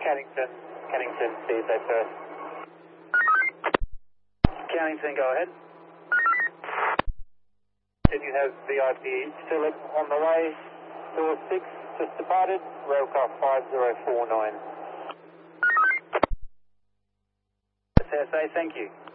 Cannington, CSA first. Cannington, go ahead. Did you have VIP Philip on the way? Door 6 just departed, railcraft 5049. CSA, thank you.